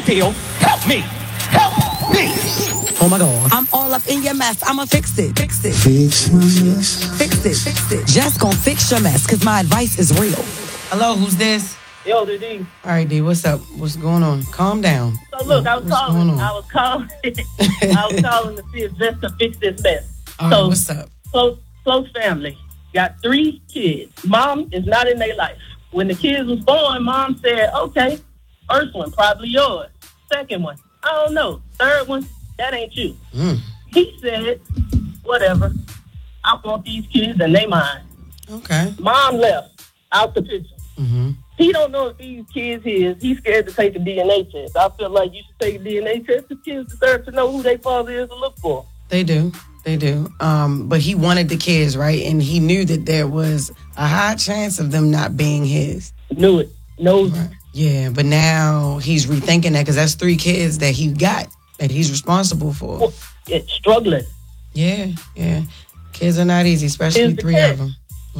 Hill, help me! Help me! Oh my God. I'm all up in your mess. I'ma fix it. Fix it. Fix my mess. Fix it. Fix it. Just gonna fix your mess, cause my advice is real. Hello, who's this? Yo, D. All right, D, what's up? What's going on? Calm down. So look, I was calling to see if Jess could fix this mess. All right, what's up? Close family. Got 3 kids. Mom is not in their life. When the kids was born, Mom said, okay, first one, probably yours. Second one, I don't know. Third one, that ain't you. He said, whatever. I want these kids and they mine. Okay. Mom left out the picture. Mm-hmm. He don't know if these kids his. He's scared to take a DNA test. I feel like you should take a DNA test. The kids deserve to know who their father is to look for. They do. But he wanted the kids, right? And he knew that there was a high chance of them not being his. Knew it. Knows right. Yeah, but now he's rethinking that because that's 3 kids that he got that he's responsible for. Well, it's struggling. Yeah. Kids are not easy, especially 3 of them.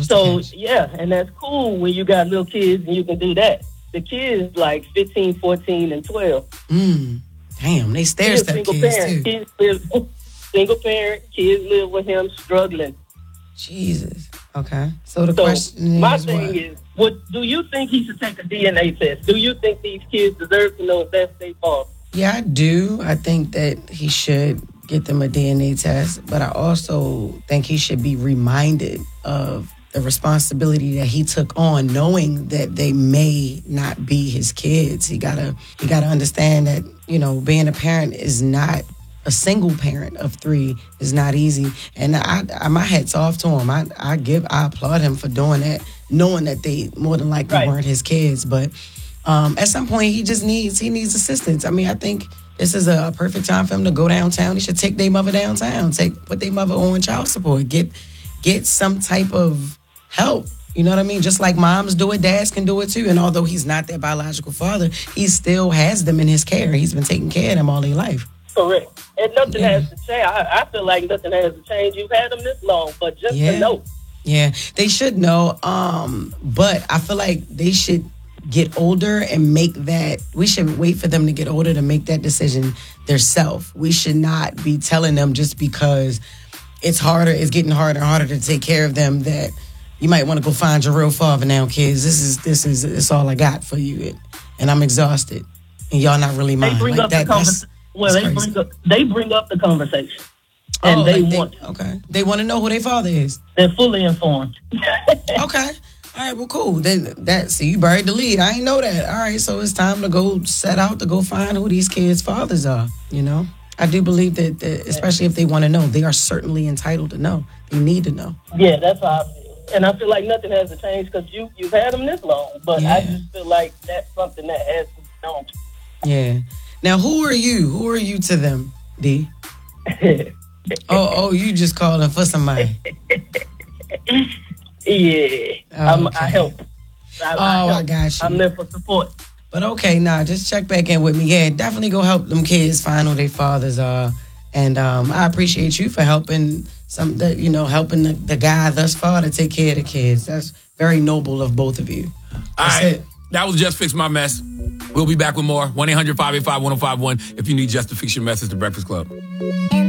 And that's cool when you got little kids and you can do that. The kids like 15, 14, and 12. Damn, they stair-step kids too. Single parent, kids live with him, struggling. Jesus. Okay. So the question is, my thing is, do you think he should take a DNA test? Do you think these kids deserve to know if that's their fault? Yeah, I do. I think that he should get them a DNA test, but I also think he should be reminded of the responsibility that he took on, knowing that they may not be his kids. He gotta understand that, being a parent is not a single parent of 3 is not easy. And my hat's off to him. I applaud him for doing that, knowing that they more than likely weren't his kids. But at some point he needs assistance. I mean, I think this is a perfect time for him to go downtown. He should take their mother downtown, put their mother on child support, get some type of help. You know what I mean? Just like moms do it, dads can do it too. And although he's not their biological father, he still has them in his care. He's been taking care of them all their life. Correct. And nothing has to change. I feel like nothing has to change. You've had them this long, but just to know. Yeah, they should know. But I feel like they should get older and make that. We should wait for them to get older to make that decision themselves. We should not be telling them just because it's getting harder and harder to take care of them that you might want to go find your real father now, kids. This is all I got for you, and I'm exhausted, and y'all not really mine. They bring up the conversation. Well, they bring up the conversation, and they want to know who their father is. They're fully informed. Okay, all right, well, cool. You buried the lead. I ain't know that. All right, so it's time to go set out to go find who these kids' fathers are. I do believe that especially if they want to know, they are certainly entitled to know. They need to know. Yeah, that's how I feel. And I feel like nothing has to change because you've had them this long. But I just feel like that's something that has to be known. Yeah. Now, who are you? Who are you to them, D? You just calling for somebody. Yeah. I help. I got you. I'm there for support. But just check back in with me. Yeah, definitely go help them kids find who their fathers are. And I appreciate you for helping helping the guy thus far to take care of the kids. That's very noble of both of you. That's it. That was Just Fix My Mess. We'll be back with more. 1-800-585-1051 if you need Just to Fix Your Mess. It's The Breakfast Club.